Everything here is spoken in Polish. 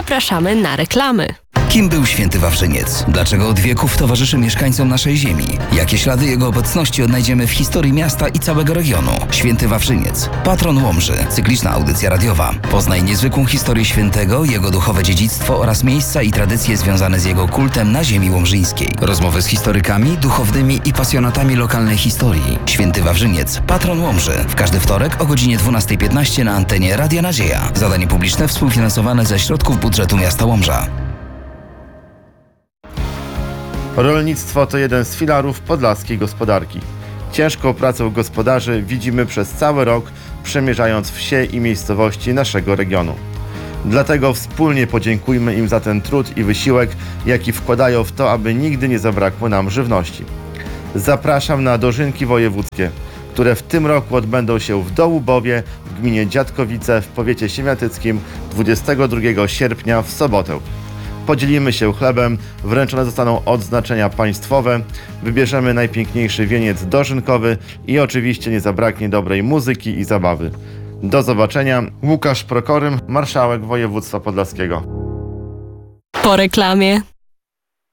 zapraszamy na reklamy. Kim był święty Wawrzyniec? Dlaczego od wieków towarzyszy mieszkańcom naszej ziemi? Jakie ślady jego obecności odnajdziemy w historii miasta i całego regionu? Święty Wawrzyniec, patron Łomży. Cykliczna audycja radiowa. Poznaj niezwykłą historię świętego, jego duchowe dziedzictwo oraz miejsca i tradycje związane z jego kultem na ziemi łomżyńskiej. Rozmowy z historykami, duchownymi i pasjonatami lokalnej historii. Święty Wawrzyniec, patron Łomży. W każdy wtorek o godzinie 12:15 na antenie Radia Nadzieja. Zadanie publiczne współfinansowane ze środków budżetu miasta Łomża. Rolnictwo to jeden z filarów podlaskiej gospodarki. Ciężką pracę gospodarzy widzimy przez cały rok, przemierzając wsie i miejscowości naszego regionu. Dlatego wspólnie podziękujmy im za ten trud i wysiłek, jaki wkładają w to, aby nigdy nie zabrakło nam żywności. Zapraszam na dożynki wojewódzkie, które w tym roku odbędą się w Dołubowie w gminie Dziadkowice w powiecie siemiatyckim 22 sierpnia w sobotę. Podzielimy się chlebem, wręczone zostaną odznaczenia państwowe, wybierzemy najpiękniejszy wieniec dożynkowy i oczywiście nie zabraknie dobrej muzyki i zabawy. Do zobaczenia. Łukasz Prokorym, marszałek województwa podlaskiego. Po reklamie.